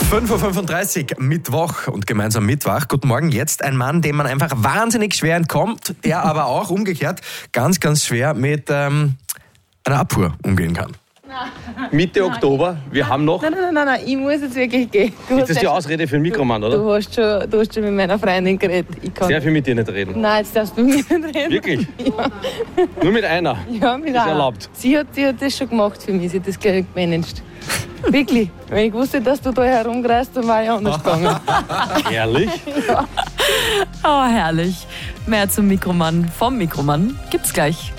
5.35 Uhr, Mittwoch und gemeinsam Mittwoch. Guten Morgen, jetzt ein Mann, dem man einfach wahnsinnig schwer entkommt, der aber auch umgekehrt ganz, ganz schwer mit einer Abfuhr umgehen kann. Mitte Oktober, wir haben noch... Nein, ich muss jetzt wirklich gehen. Ist das die Ausrede für den Mikromann, oder? Du hast schon mit meiner Freundin geredet. Ich kann Sehr viel mit dir nicht reden. Nein, jetzt darfst du nicht reden. Wirklich? Ja. Nur mit einer? Ja, mit Ist einer. erlaubt. Sie hat das schon gemacht für mich, sie hat das gleich gemanagt. Wirklich. Wenn ich wusste, dass du da herumkreist, dann war ich anders gegangen. Ehrlich? Ja. Oh, herrlich. Mehr zum Mikromann vom Mikromann gibt's gleich.